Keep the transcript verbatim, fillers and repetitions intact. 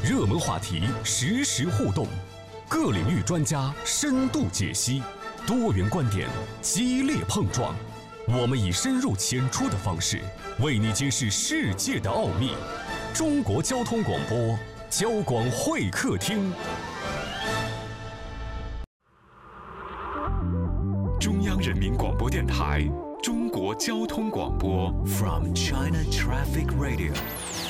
热门话题实时互动，各领域专家深度解析，多元观点激烈碰撞。我们以深入浅出的方式，为你揭示世界的奥秘。中国交通广播，交广会客厅。 中央人民广播电台，中国交通广播 From China Traffic Radio。